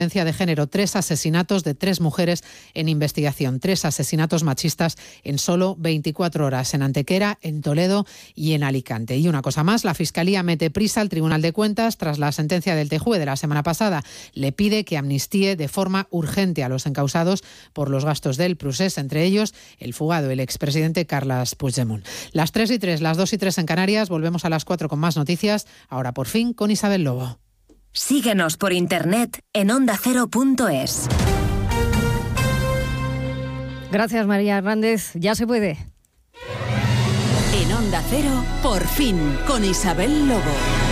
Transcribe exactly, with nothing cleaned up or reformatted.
de género, tres asesinatos de tres mujeres en investigación, tres asesinatos machistas en solo veinticuatro horas, en Antequera, en Toledo y en Alicante. Y una cosa más, la Fiscalía mete prisa al Tribunal de Cuentas tras la sentencia del T J U E de la semana pasada. Le pide que amnistíe de forma urgente a los encausados por los gastos del procés, entre ellos el fugado, el expresidente Carles Puigdemont. Las tres y tres, las dos y tres en Canarias, volvemos a las cuatro con más noticias, ahora por fin con Isabel Lobo. Síguenos por internet en onda cero punto es. Gracias, María Hernández. Ya se puede. En Onda Cero, por fin, con Isabel Lobo.